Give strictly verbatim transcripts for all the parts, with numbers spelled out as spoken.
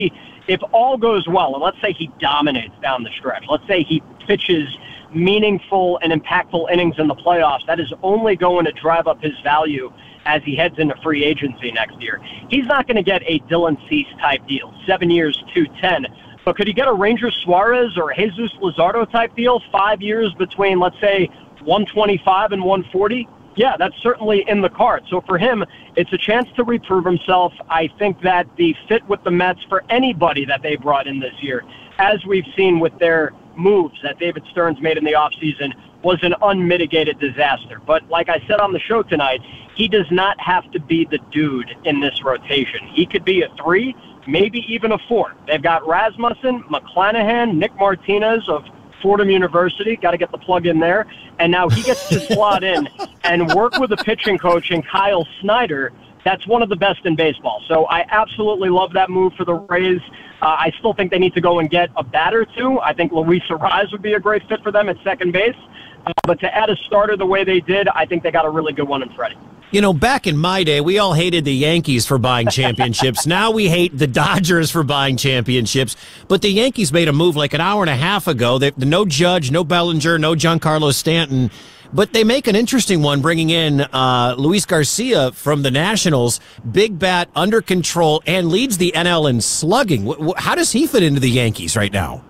if all goes well, and let's say he dominates down the stretch, let's say he pitches meaningful and impactful innings in the playoffs, that is only going to drive up his value as he heads into free agency next year. He's not going to get a Dylan Cease type deal, seven years, two ten. But could he get a Ranger Suarez or Jesus Luzardo type deal, five years between, let's say, one twenty-five and one forty? Yeah, that's certainly in the cards. So for him, it's a chance to reprove himself. I think that the fit with the Mets for anybody that they brought in this year, as we've seen with their moves that David Stearns made in the offseason, was an unmitigated disaster. But like I said on the show tonight, he does not have to be the dude in this rotation. He could be a three, maybe even a four. They've got Rasmussen, McClanahan, Nick Martinez of Fordham University, got to get the plug in there, and now he gets to slot in and work with a pitching coach in Kyle Snyder. That's one of the best in baseball. So I absolutely love that move for the Rays. Uh, I still think they need to go and get a batter, too. I think Luis Arraez would be a great fit for them at second base. Uh, but to add a starter the way they did, I think they got a really good one in Freddie. You know, back in my day, we all hated the Yankees for buying championships. Now we hate the Dodgers for buying championships. But the Yankees made a move like an hour and a half ago. They, no Judge, no Bellinger, no Giancarlo Stanton. But they make an interesting one, bringing in uh, Luis Garcia from the Nationals, big bat, under control, and leads the N L in slugging. W- how does he fit into the Yankees right now?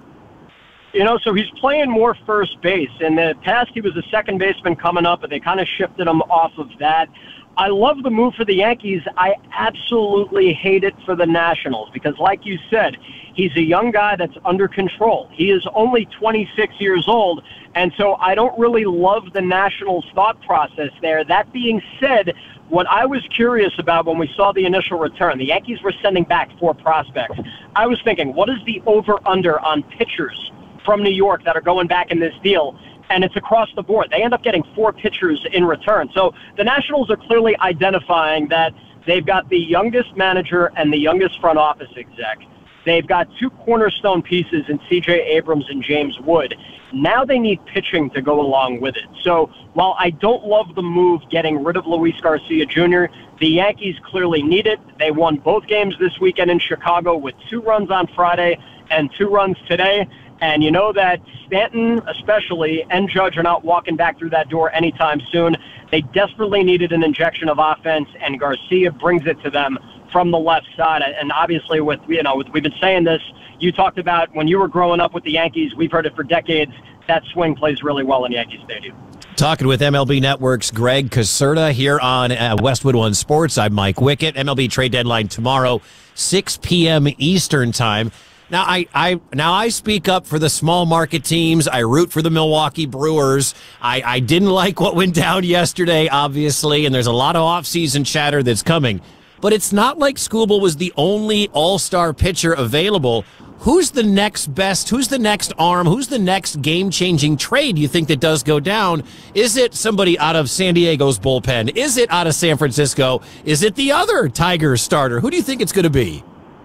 You know, so he's playing more first base. In the past, he was a second baseman coming up, but they kind of shifted him off of that. I love the move for the Yankees. I absolutely hate it for the Nationals because, like you said, he's a young guy that's under control. He is only twenty-six years old, and so I don't really love the Nationals' thought process there. That being said, what I was curious about when we saw the initial return, the Yankees were sending back four prospects. I was thinking, what is the over-under on pitchers from New York that are going back in this deal? And it's across the board. They end up getting four pitchers in return. So the Nationals are clearly identifying that they've got the youngest manager and the youngest front office exec. They've got two cornerstone pieces in C J Abrams and James Wood. Now they need pitching to go along with it. So while I don't love the move getting rid of Luis Garcia Junior, the Yankees clearly need it. They won both games this weekend in Chicago with two runs on Friday and two runs today. And you know that Stanton especially and Judge are not walking back through that door anytime soon. They desperately needed an injection of offense, and Garcia brings it to them from the left side. And obviously, with you know, we've been saying this. You talked about when you were growing up with the Yankees. We've heard it for decades. That swing plays really well in Yankee Stadium. Talking with M L B Network's Greg Caserta here on uh, Westwood One Sports. I'm Mike Wickett. M L B trade deadline tomorrow, six p.m. Eastern time. Now I, I now I speak up for the small market teams. I root for the Milwaukee Brewers. I, I didn't like what went down yesterday, obviously, and there's a lot of offseason chatter that's coming. But it's not like Skubal was the only all-star pitcher available. Who's the next best? Who's the next arm? Who's the next game-changing trade you think that does go down? Is it somebody out of San Diego's bullpen? Is it out of San Francisco? Is it the other Tigers starter? Who do you think it's going to be?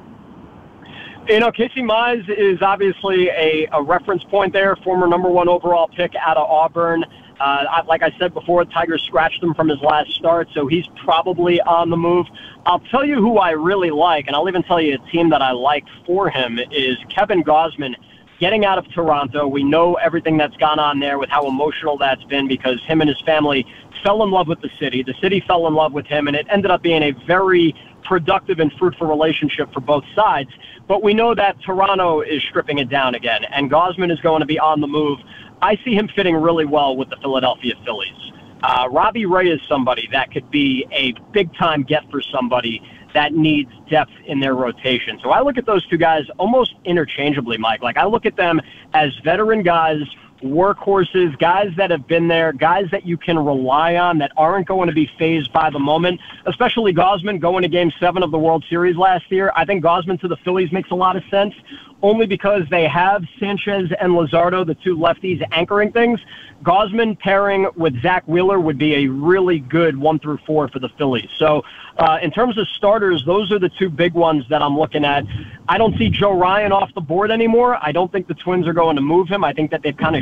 You know, Casey Mize is obviously a, a reference point there, former number one overall pick out of Auburn. Uh, like I said before, Tigers scratched him from his last start, so he's probably on the move. I'll tell you who I really like, and I'll even tell you a team that I like for him is Kevin Gausman getting out of Toronto. We know everything that's gone on there with how emotional that's been because him and his family fell in love with the city. The city fell in love with him, and it ended up being a very productive and fruitful relationship for both sides. But we know that Toronto is stripping it down again, and Gausman is going to be on the move. I see him fitting really well with the Philadelphia Phillies. Uh, Robbie Ray is somebody that could be a big-time get for somebody that needs depth in their rotation. So I look at those two guys almost interchangeably, Mike. Like, I look at them as veteran guys, workhorses, guys that have been there, guys that you can rely on that aren't going to be phased by the moment, especially Gausman going to Game seven of the World Series last year. I think Gausman to the Phillies makes a lot of sense only because they have Sanchez and Luzardo, the two lefties, anchoring things. Gausman pairing with Zach Wheeler would be a really good one through four for the Phillies. So uh, in terms of starters, those are the two big ones that I'm looking at. I don't see Joe Ryan off the board anymore. I don't think the Twins are going to move him. I think that they've kind of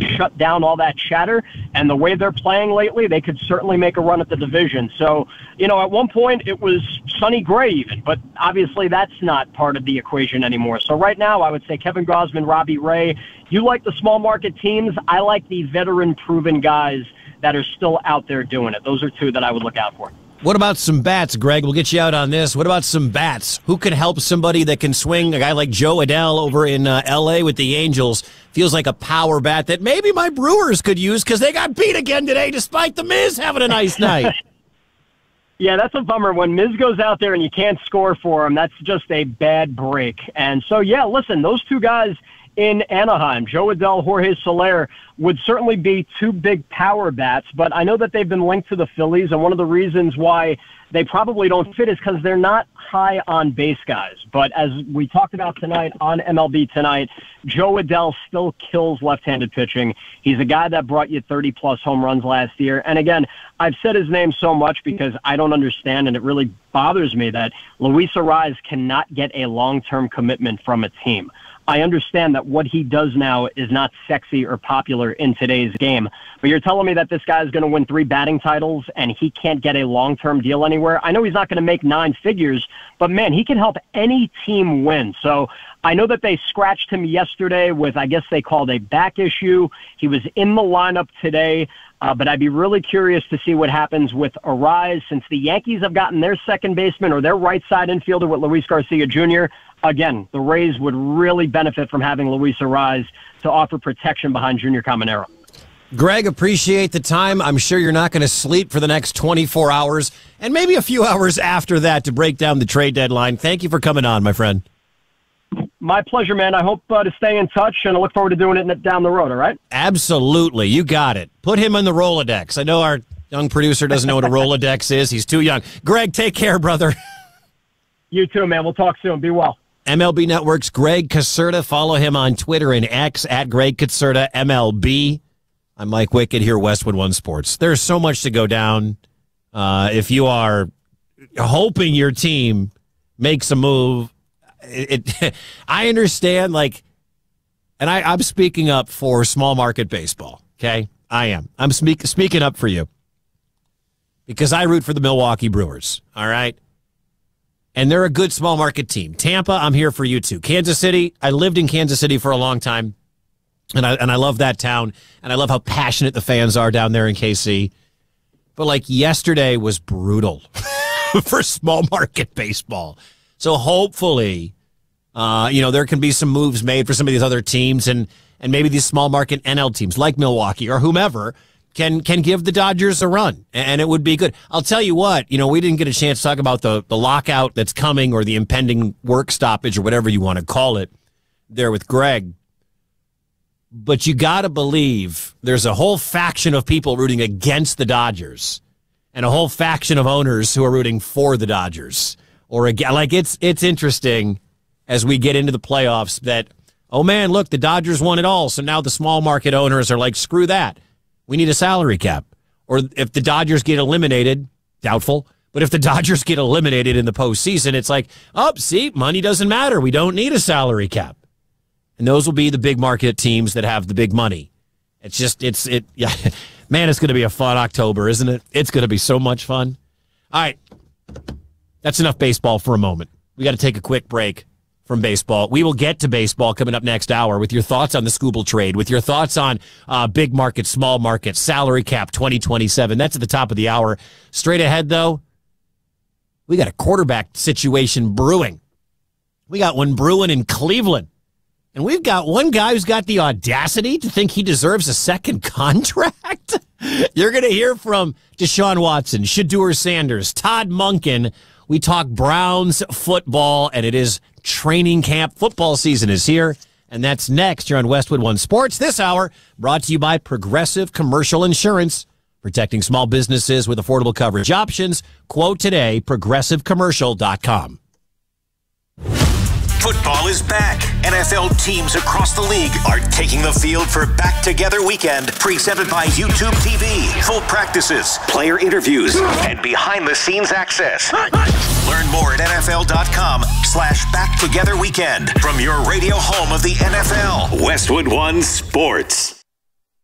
shut down all that chatter. And the way they're playing lately, they could certainly make a run at the division. So, you know, at one point it was Sonny Gray even, but obviously that's not part of the equation anymore. So right now I would say Kevin Gausman, Robbie Ray. You like the small market teams. I like the veteran proven guys that are still out there doing it. Those are two that I would look out for. What about some bats, Greg? We'll get you out on this. What about some bats? Who can help somebody that can swing? A guy like Joe Adell over in uh, L A with the Angels feels like a power bat that maybe my Brewers could use because they got beat again today despite the Miz having a nice night. Yeah, that's a bummer. When Miz goes out there and you can't score for him, that's just a bad break. And so, yeah, listen, those two guys in Anaheim, Joe Adell, Jorge Soler, would certainly be two big power bats, but I know that they've been linked to the Phillies, and one of the reasons why they probably don't fit is because they're not high on base guys. But as we talked about tonight on M L B Tonight, Joe Adell still kills left-handed pitching. He's a guy that brought you thirty-plus home runs last year. And again, I've said his name so much because I don't understand, and it really bothers me that Luis Arraez cannot get a long-term commitment from a team. I understand that what he does now is not sexy or popular in today's game, but you're telling me that this guy is going to win three batting titles and he can't get a long-term deal anywhere? I know he's not going to make nine figures, but man, he can help any team win. So I know that they scratched him yesterday with, I guess they called a back issue. He was in the lineup today, uh, but I'd be really curious to see what happens with Arraez since the Yankees have gotten their second baseman or their right side infielder with Luis Garcia Junior Again, the Rays would really benefit from having Luis Arraez to offer protection behind Junior Caminero. Greg, appreciate the time. I'm sure you're not going to sleep for the next twenty-four hours and maybe a few hours after that to break down the trade deadline. Thank you for coming on, my friend. My pleasure, man. I hope uh, to stay in touch, and I look forward to doing it down the road, all right? Absolutely. You got it. Put him on the Rolodex. I know our young producer doesn't know what a Rolodex is. He's too young. Greg, take care, brother. You too, man. We'll talk soon. Be well. M L B Network's Greg Caserta. Follow him on Twitter and X at Greg Caserta M L B. I'm Mike Wickett here, Westwood One Sports. There's so much to go down. Uh, if you are hoping your team makes a move, it, it I understand, like, and I, I'm speaking up for small market baseball, okay? I am. I'm speak, speaking up for you because I root for the Milwaukee Brewers, all right? And they're a good small market team. Tampa, I'm here for you too. Kansas City, I lived in Kansas City for a long time, and I and I love that town, and I love how passionate the fans are down there in K C. But, like, yesterday was brutal for small market baseball. So hopefully, uh, you know, there can be some moves made for some of these other teams, and and maybe these small market N L teams like Milwaukee or whomever can can give the Dodgers a run, and it would be good. I'll tell you what, you know, we didn't get a chance to talk about the, the lockout that's coming or the impending work stoppage or whatever you want to call it there with Greg. But you got to believe there's a whole faction of people rooting against the Dodgers and a whole faction of owners who are rooting for the Dodgers. Or again, like it's it's interesting as we get into the playoffs that, oh man, look, the Dodgers won it all. So now the small market owners are like, screw that. We need a salary cap. Or if the Dodgers get eliminated, doubtful, but if the Dodgers get eliminated in the postseason, it's like, oh, see, money doesn't matter. We don't need a salary cap. And those will be the big market teams that have the big money. It's just, it's, it, yeah, man, it's going to be a fun October, isn't it? It's going to be so much fun. All right. That's enough baseball for a moment. We got to take a quick break from baseball. We will get to baseball coming up next hour with your thoughts on the Skubal trade, with your thoughts on uh, big market, small market, salary cap twenty twenty-seven. That's at the top of the hour. Straight ahead, though, we got a quarterback situation brewing. We got one brewing in Cleveland. And we've got one guy who's got the audacity to think he deserves a second contract. You're going to hear from Deshaun Watson, Shedeur Sanders, Todd Monken. We talk Browns football, and it is training camp. Football season is here, and that's next here on Westwood One Sports. This hour brought to you by Progressive Commercial Insurance, protecting small businesses with affordable coverage options. Quote today, progressive commercial dot com. Football is back. N F L teams across the league are taking the field for Back Together Weekend, presented by YouTube T V. Full practices, player interviews, and behind-the-scenes access. Learn more at N F L dot com slash Back Together Weekend from your radio home of the N F L. Westwood One Sports.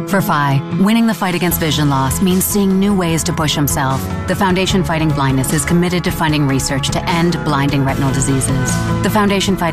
For Phi, winning the fight against vision loss means seeing new ways to push himself. The Foundation Fighting Blindness is committed to funding research to end blinding retinal diseases. The Foundation Fighting